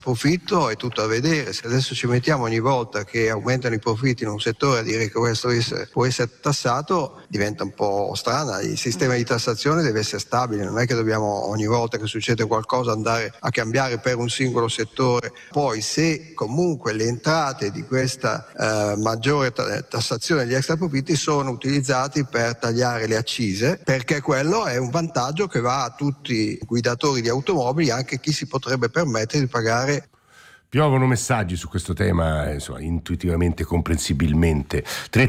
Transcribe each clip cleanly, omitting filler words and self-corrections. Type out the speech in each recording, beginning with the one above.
profitto è tutto a vedere. Se adesso ci mettiamo ogni volta che aumentano i profitti in un settore a dire che questo può essere tassato, diventa un po' strana. Il sistema di tassazione deve essere stabile, non è che dobbiamo ogni volta che succede qualcosa andare a cambiare per un singolo settore. Poi se comunque le entrate di questa maggiore tassazione degli extraprofitti sono utilizzati per tagliare le accise, perché quello è un vantaggio che va a tutti i guidatori di automobili, anche chi si potrebbe permettere di pagare. Piovono messaggi su questo tema, insomma, intuitivamente, comprensibilmente.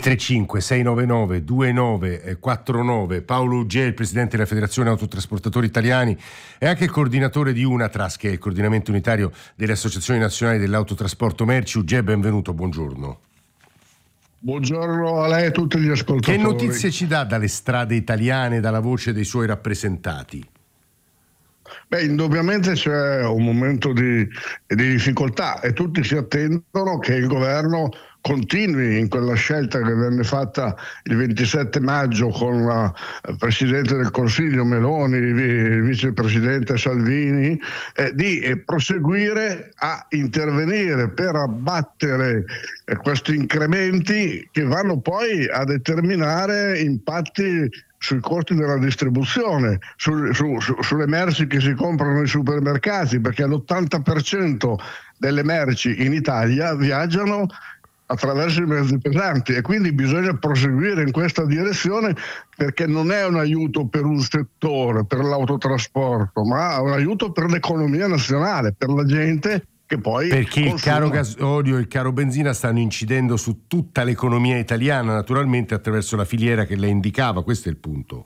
335-699-2949. Paolo Ugè, il presidente della Federazione Autotrasportatori Italiani e anche il coordinatore di UNATRAS, che è il coordinamento unitario delle associazioni nazionali dell'autotrasporto merci. Ugè, benvenuto, buongiorno. Buongiorno a lei e a tutti gli ascoltatori. Che notizie ci dà dalle strade italiane, dalla voce dei suoi rappresentati? Beh, indubbiamente c'è un momento di difficoltà e tutti si attendono che il governo continui in quella scelta che venne fatta il 27 maggio con il Presidente del Consiglio Meloni, il Vicepresidente Salvini, di proseguire a intervenire per abbattere questi incrementi che vanno poi a determinare impatti sui costi della distribuzione, sulle merci che si comprano nei supermercati, perché l'80% delle merci in Italia viaggiano attraverso i mezzi pesanti e quindi bisogna proseguire in questa direzione, perché non è un aiuto per un settore, per l'autotrasporto, ma un aiuto per l'economia nazionale, per la gente che poi perché consuma. Il caro gasolio e il caro benzina stanno incidendo su tutta l'economia italiana, naturalmente attraverso la filiera che lei indicava, questo è il punto.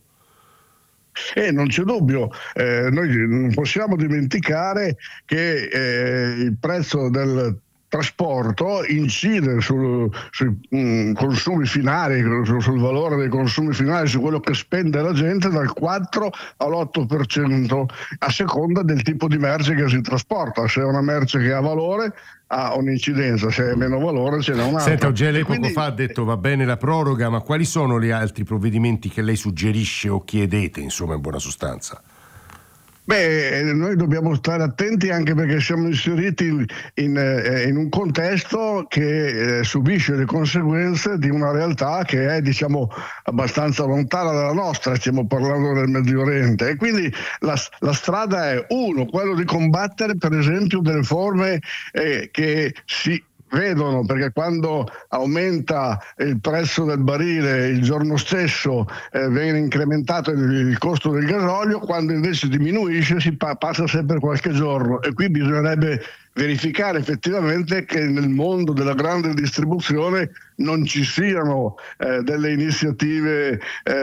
Non c'è dubbio, noi non possiamo dimenticare che il prezzo del trasporto incide sui consumi finali, sul valore dei consumi finali, su quello che spende la gente, dal 4 all'8% a seconda del tipo di merce che si trasporta. Se è una merce che ha valore ha un'incidenza, se è meno valore ce n'è un'altra. Senta, Ugè, lei poco fa ha detto va bene la proroga, ma quali sono gli altri provvedimenti che lei suggerisce o chiedete, insomma, in buona sostanza? Beh, noi dobbiamo stare attenti anche perché siamo inseriti in un contesto che subisce le conseguenze di una realtà che è, diciamo, abbastanza lontana dalla nostra. Stiamo parlando del Medio Oriente e quindi la strada è quello di combattere per esempio delle forme che si vedono, perché quando aumenta il prezzo del barile il giorno stesso viene incrementato il costo del gasolio, quando invece diminuisce passa sempre qualche giorno, e qui bisognerebbe verificare effettivamente che nel mondo della grande distribuzione non ci siano delle iniziative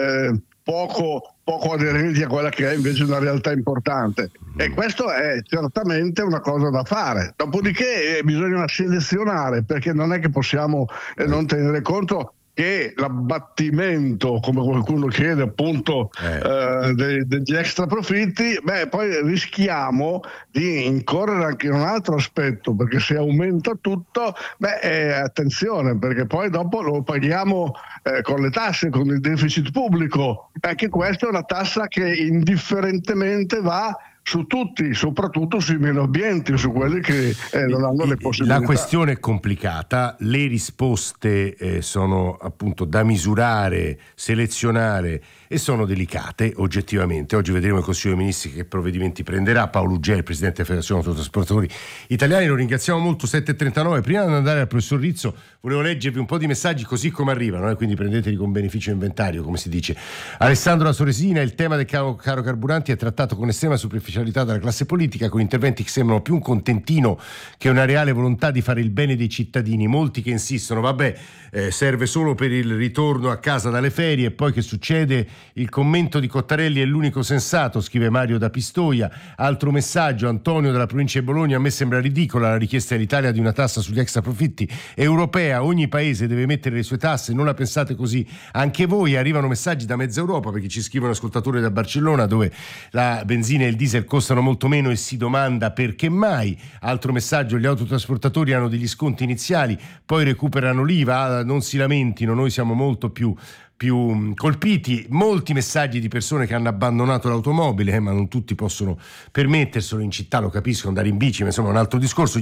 poco aderenti a quella che è invece una realtà importante, e questo è certamente una cosa da fare. Dopodiché bisogna selezionare, perché non è che possiamo non tenere conto che l'abbattimento, come qualcuno chiede appunto, degli extra profitti, poi rischiamo di incorrere anche in un altro aspetto, perché se aumenta tutto, attenzione, perché poi dopo lo paghiamo con le tasse, con il deficit pubblico. Anche questa è una tassa che indifferentemente va su tutti, soprattutto sui meno abbienti, su quelli che non hanno le possibilità. La questione è complicata, le risposte sono appunto da misurare, selezionare e sono delicate oggettivamente. Oggi vedremo il Consiglio dei Ministri che provvedimenti prenderà. Paolo Ugè, il presidente della Federazione Autotrasportatori Italiani, lo ringraziamo molto. 7.39. Prima di andare al professor Rizzo volevo leggervi un po' di messaggi così come arrivano, quindi prendeteli con beneficio inventario, come si dice. Alessandro La Soresina: il tema del caro carburanti è trattato con estrema superficialità dalla classe politica, con interventi che sembrano più un contentino che una reale volontà di fare il bene dei cittadini. Molti che insistono, serve solo per il ritorno a casa dalle ferie, e poi che succede? Il commento di Cottarelli è l'unico sensato, scrive Mario da Pistoia. Altro messaggio, Antonio dalla provincia di Bologna: a me sembra ridicola la richiesta dell'Italia di una tassa sugli extraprofitti europea, ogni paese deve mettere le sue tasse, non la pensate così anche voi? Arrivano messaggi da mezza Europa, perché ci scrivono ascoltatori da Barcellona, dove la benzina e il diesel diesel costano molto meno e si domanda perché mai. Altro messaggio: gli autotrasportatori hanno degli sconti iniziali, poi recuperano l'IVA, non si lamentino, noi siamo molto più colpiti. Molti messaggi di persone che hanno abbandonato l'automobile, ma non tutti possono permetterselo, in città lo capisco, andare in bici, ma insomma è un altro discorso.